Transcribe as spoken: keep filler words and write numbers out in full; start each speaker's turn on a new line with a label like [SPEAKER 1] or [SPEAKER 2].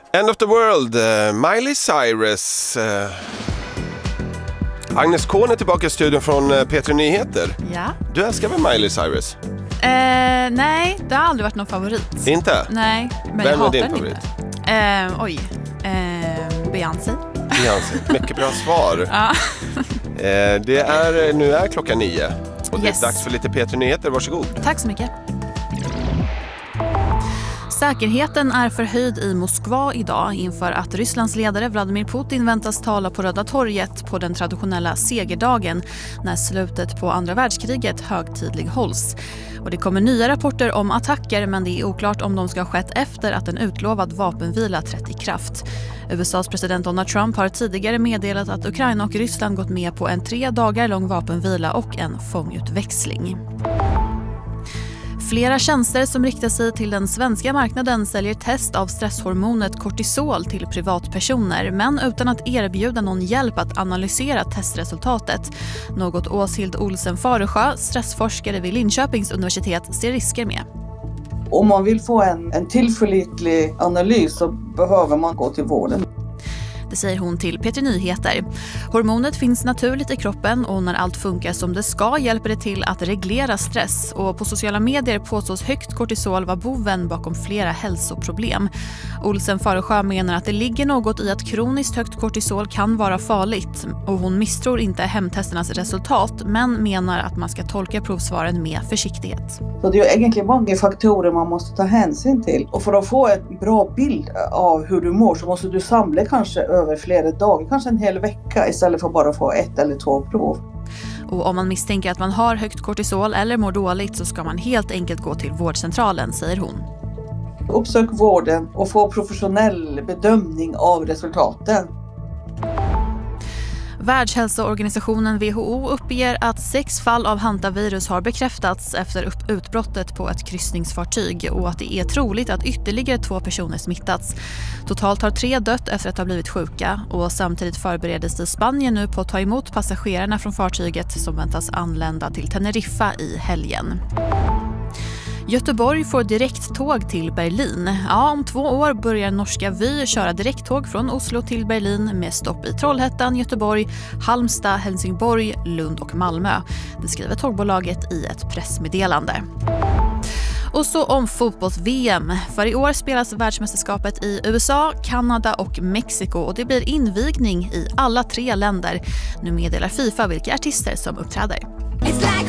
[SPEAKER 1] End of the World, uh, Miley Cyrus. Uh, Agnes Kohn är tillbaka i studion från uh, P tre Nyheter.
[SPEAKER 2] Ja.
[SPEAKER 1] Du älskar väl Miley Cyrus?
[SPEAKER 2] Uh, nej, det har aldrig varit någon favorit.
[SPEAKER 1] Inte?
[SPEAKER 2] Nej, men
[SPEAKER 1] Vem
[SPEAKER 2] jag hatar
[SPEAKER 1] är din
[SPEAKER 2] den
[SPEAKER 1] favorit?
[SPEAKER 2] Inte. Uh, oj, uh, Beyoncé.
[SPEAKER 1] Beyoncé, mycket bra svar.
[SPEAKER 2] Ja.
[SPEAKER 1] uh, det är, nu är klockan nio och det
[SPEAKER 2] Yes.
[SPEAKER 1] är dags för lite P tre Nyheter, varsågod.
[SPEAKER 2] Tack så mycket. Säkerheten är förhöjd i Moskva idag inför att Rysslands ledare Vladimir Putin väntas tala på Röda torget på den traditionella segerdagen när slutet på andra världskriget högtidlig hålls. Och det kommer nya rapporter om attacker, men det är oklart om de ska ha skett efter att en utlovad vapenvila trätt i kraft. U S A:s president Donald Trump har tidigare meddelat att Ukraina och Ryssland gått med på en tre dagar lång vapenvila och en fångutväxling. Flera tjänster som riktar sig till den svenska marknaden säljer test av stresshormonet kortisol till privatpersoner, men utan att erbjuda någon hjälp att analysera testresultatet. Något Åshild Olsen Faresjö, stressforskare vid Linköpings universitet, ser risker med.
[SPEAKER 3] Om man vill få en, en tillförlitlig analys så behöver man gå till vården.
[SPEAKER 2] Det säger hon till P tre Nyheter. Hormonet finns naturligt i kroppen och när allt funkar som det ska hjälper det till att reglera stress. Och på sociala medier påstås högt kortisol vara boven bakom flera hälsoproblem. Olsen Faresjö menar att det ligger något i att kroniskt högt kortisol kan vara farligt. Och hon misstror inte hemtesternas resultat, men menar att man ska tolka provsvaren med försiktighet.
[SPEAKER 3] Så det är egentligen många faktorer man måste ta hänsyn till. Och för att få en bra bild av hur du mår så måste du samla kanske över flera dagar, kanske en hel vecka istället för bara få ett eller två prov.
[SPEAKER 2] Och om man misstänker att man har högt kortisol eller mår dåligt så ska man helt enkelt gå till vårdcentralen, säger hon.
[SPEAKER 3] Uppsök vården och få professionell bedömning av resultaten.
[SPEAKER 2] Världshälsoorganisationen W H O uppger att sex fall av hantavirus har bekräftats efter utbrottet på ett kryssningsfartyg och att det är troligt att ytterligare två personer smittats. Totalt har tre dött efter att ha blivit sjuka och samtidigt förbereder sig Spanien nu på att ta emot passagerarna från fartyget som väntas anlända till Teneriffa i helgen. Göteborg får direkttåg till Berlin. Ja, om två år börjar norska Vy köra direkttåg från Oslo till Berlin med stopp i Trollhättan, Göteborg, Halmstad, Helsingborg, Lund och Malmö. Det skriver tågbolaget i ett pressmeddelande. Och så om fotbolls-V M. För i år spelas världsmästerskapet i U S A, Kanada och Mexiko och det blir invigning i alla tre länder. Nu meddelar FIFA vilka artister som uppträder.
[SPEAKER 4] It's like